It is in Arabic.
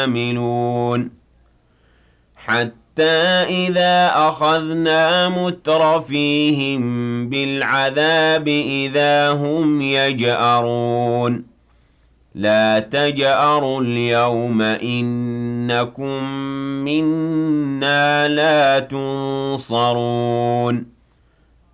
عاملون حتى إذا أخذنا مترفيهم بالعذاب إذا هم يجأرون لا تجأروا اليوم إنكم منا لا تنصرون